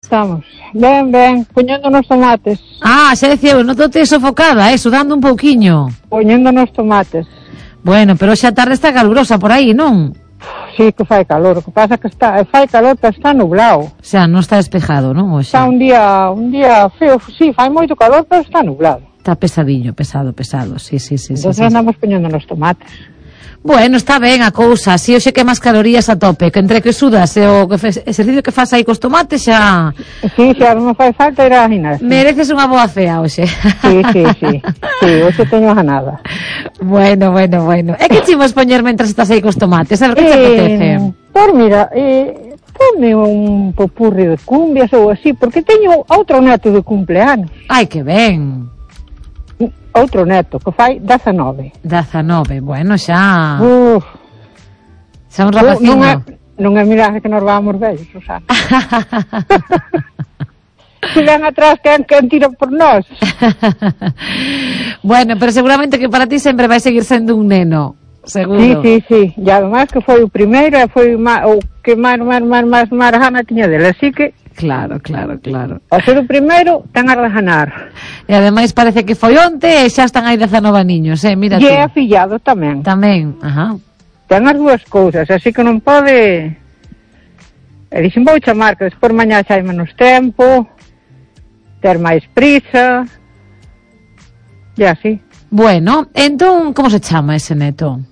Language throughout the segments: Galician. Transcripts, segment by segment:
estamos. Ben, poñendo nos tomates. Xa decía, non te sofocada, sudando un pouquiño. Poñendo nos tomates. Bueno, pero xa a tarde está calurosa por aí, non? Sí, que fai calor, o que pasa que fai calor, pero está nublado. Xa, non está despejado, non? Está un día feo, sí, fai moito calor, pero está nublado. Está pesadiño, pesado, sí. Entón andamos poñendo nos tomates. Bueno, está ben a cousa, así hoxe que máis calorías a tope, que entre que sudas e o exercicio que faz aí cos tomates xa... Sí, xa non me fai falta ir a gimnasia. Mereces unha boa cea hoxe. Sí, hoxe teño ganada. Bueno. E que chimos poñer mentras estás aí cos tomates? A ver, que te apetece? Por mira, ponme un popurri de cumbias ou así, porque teño outro neto de cumpleanos. Ai, que ben. Outro neto, que fai 19. 19, bueno, xa... Xa un rapaciño. Non é mirage que nos vamos vellos, Susana. Se ven atrás, quen tira por nós. Bueno, pero seguramente que para ti sempre vai seguir sendo un neno, seguro. Sí. E además que foi o primeiro e foi o que máis gana tiña dele, así que... Claro. Ao ser o primeiro, ten a reganar. E ademais parece que foi onte e xa están aí 19 niños, mira tú. E é afillado tamén. Tamén, ajá. Ten as dúas cousas, así que non pode... E dixen, vou chamar, que despois mañá xa hai menos tempo, ter máis prisa, e así. Bueno, entón, como se chama ese neto?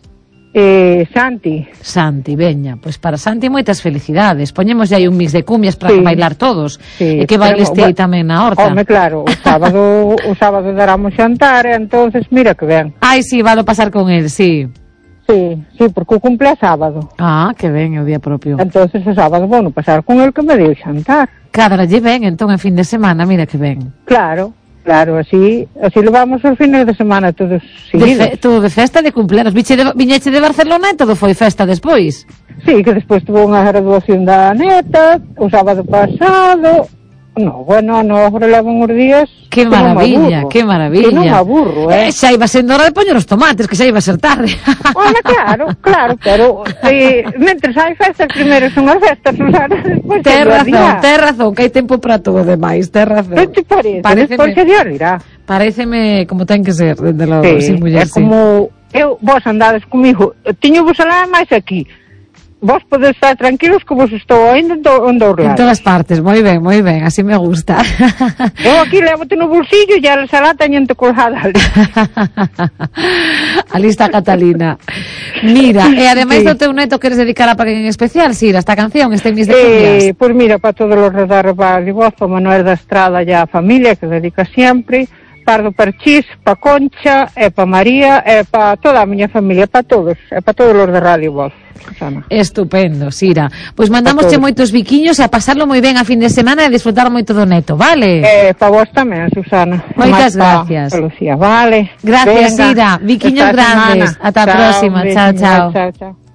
Santi, veña, pois para Santi moitas felicidades. Poñemos aí un mix de cumbias para bailar todos, e que bailes aí tamén na horta. Home, claro, o sábado daramos xantar, e entonces mira que ben. Ai, sí, valo pasar con el, sí. Sí, porque o cumple é sábado. Que ben, é o día propio. Entonces o sábado vou pasar con el que me deu xantar. Cádralle ben, entón, en fin de semana, mira que ben. Claro, así levamos os fines de semana todos seguidos. Todo de festa de cumpleanos. Viñeche de Barcelona e todo foi festa despois. Sí, que despois tuvo unha graduación da neta, o sábado pasado. Agora levan uns días. Que maravilla. Que non me aburro, Xa iba sendo hora de poñer os tomates, que xa iba a ser tarde. Claro, pero mentres hai festas, primeiro son as festas, Susana, despois Ten razón, que hai tempo para todo demais, ten razón. Non te parece? Despois se dirá. Pareceme como ten que ser, desde logo, sin muller, sí. É como vos andades comigo, tiño vos alá máis aquí. Vos podes estar tranquilos que vos estou ainda en todos lados. En todas partes, moi ben, así me gusta. Eu aquí levote no bolsillo e a salata teñente colgada ali. Ali está Catalina. Mira, e ademais do teu neto queres dedicar a alguén en especial, Sira, esta canción, este mix de cumbias? Pois mira, para todos os radar de voz, para Manuel da Estrada e a familia que dedica sempre, Pardo Parchís, para Concha, e para María, e para toda a miña familia, para todos, e para todos os de Radio Voz. Susana. Estupendo, Sira. Pois mandamosche moitos biquiños e a pasarlo moi ben a fin de semana e disfrutar moito do neto, vale? Para vos tamén, Susana. Moitas gracias. Lucía, vale. Gracias, Sira. Biquiños grandes. Ata a próxima. Chao.